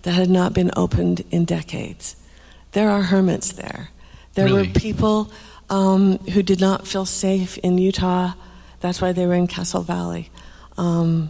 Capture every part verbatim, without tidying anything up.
that had not been opened in decades. There are hermits there. There Really? were people um, who did not feel safe in Utah. That's why they were in Castle Valley. Um,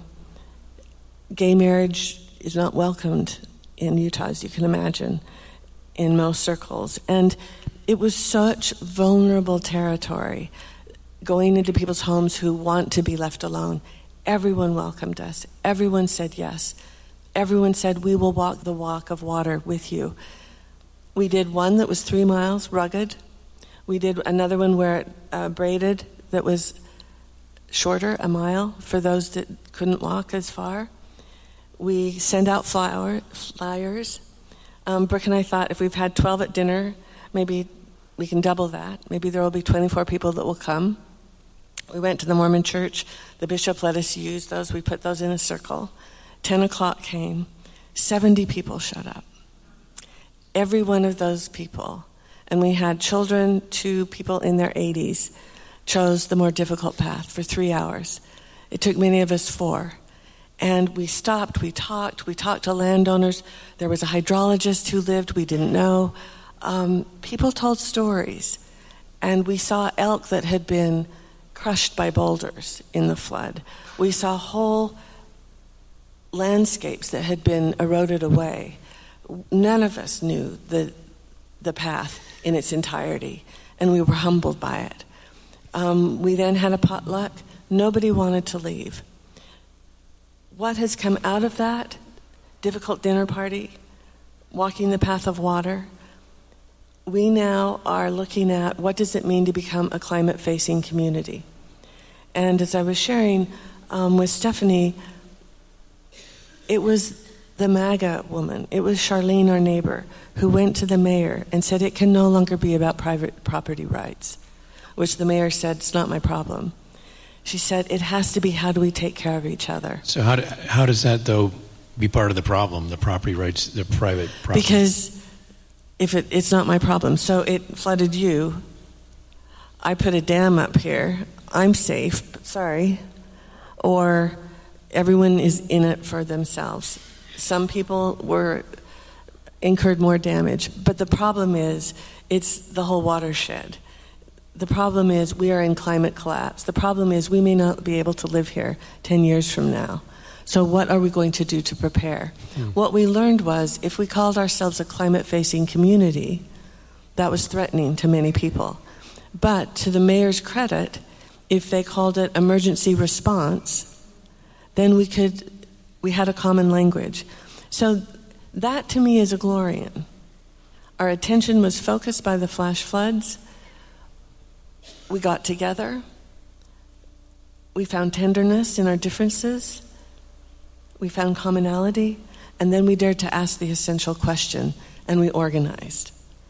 gay marriage is not welcomed in Utah, as you can imagine, in most circles. And it was such vulnerable territory, going into people's homes who want to be left alone. Everyone welcomed us. Everyone said yes. Everyone said, we will walk the walk of water with you. We did one that was three miles, rugged. We did another one where it uh, braided, that was shorter, a mile, for those that couldn't walk as far. We send out flower, flyers. Um, Brooke and I thought if we've had twelve at dinner, maybe we can double that. Maybe there will be twenty-four people that will come. We went to the Mormon church. The bishop let us use those. We put those in a circle. ten o'clock came. seventy people showed up. Every one of those people, and we had children to people in their eighties, chose the more difficult path for three hours. It took many of us four. And we stopped, we talked, we talked to landowners. There was a hydrologist who lived, we didn't know. Um, people told stories. And we saw elk that had been crushed by boulders in the flood. We saw whole landscapes that had been eroded away. None of us knew the the path in its entirety, and we were humbled by it. Um, we then had a potluck. Nobody wanted to leave. What has come out of that? Difficult dinner party, walking the path of water. We now are looking at what does it mean to become a climate-facing community. And as I was sharing um, with Stephanie, it was the MAGA woman, it was Charlene, our neighbor, who went to the mayor and said it can no longer be about private property rights, which the mayor said, it's not my problem. She said, it has to be how do we take care of each other. So how do, how does that, though, be part of the problem, the property rights, the private property? Because if it, it's not my problem. So it flooded you. I put a dam up here. I'm safe, but sorry. Or everyone is in it for themselves. Some people were incurred more damage. But the problem is, it's the whole watershed. The problem is we are in climate collapse. The problem is we may not be able to live here ten years from now. So what are we going to do to prepare? Mm. What we learned was if we called ourselves a climate-facing community, that was threatening to many people. But to the mayor's credit, if they called it emergency response, then we could, we had a common language. So that to me is a Glorian. Our attention was focused by the flash floods. We got together. We found tenderness in our differences. We found commonality. And then we dared to ask the essential question, and we organized.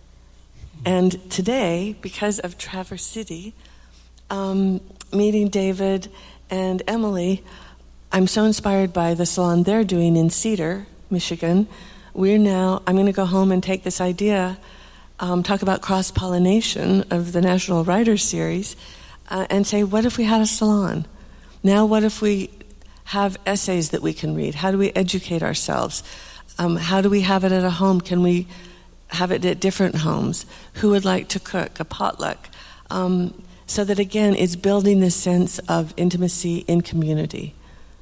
And today, because of Traverse City, um, meeting David and Emily, I'm so inspired by the salon they're doing in Cedar, Michigan. We're now, I'm going to go home and take this idea, um, talk about cross-pollination of the National Writers Series, uh, and say, what if we had a salon? Now what if we have essays that we can read? How do we educate ourselves? Um, how do we have it at a home? Can we have it at different homes? Who would like to cook? A potluck. Um, so that, again, it's building this sense of intimacy in community.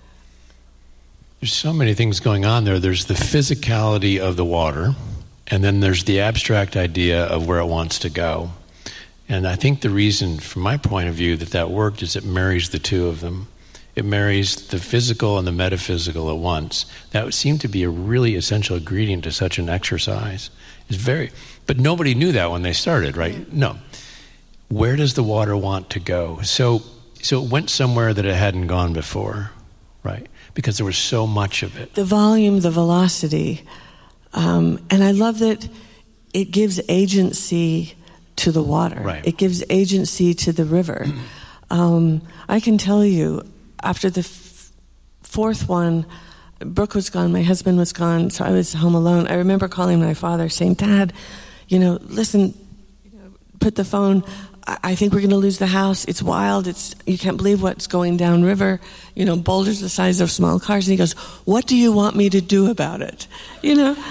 There's so many things going on there. There's the physicality of the water, and then there's the abstract idea of where it wants to go. And I think the reason, from my point of view, that that worked is it marries the two of them. It marries the physical and the metaphysical at once. That would seem to be a really essential ingredient to such an exercise. It's very, but nobody knew that when they started, right? Mm-hmm. No. Where does the water want to go? So, so it went somewhere that it hadn't gone before, right? Because there was so much of it. The volume, the velocity. Um, and I love that it gives agency to the water. Right. It gives agency to the river. um, I can tell you, after the f- fourth one, Brooke was gone, my husband was gone, so I was home alone. I remember calling my father saying, Dad, you know, listen, put the phone, I think we're going to lose the house. It's wild. It's you can't believe what's going downriver. You know, boulders the size of small cars. And he goes, what do you want me to do about it? You know?